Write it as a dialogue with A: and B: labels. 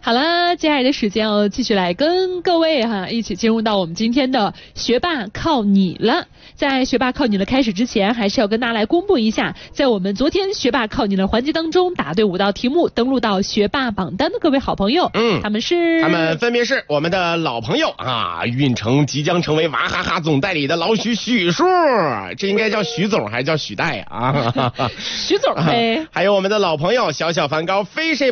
A: 好了，接下来的时间继续来跟各位一起进入到我们今天的学霸靠你了。在学霸靠你了开始之前，还是要跟大家来公布一下，在我们昨天学霸靠你了环节当中，答对5道题目登录到学霸榜单的各位好朋友，他们分别是我们的老朋友运城即将成为娃哈哈总代理的老许叔，这应该叫许总还是叫许代许总呗。还有我们的老朋友小小梵高非谁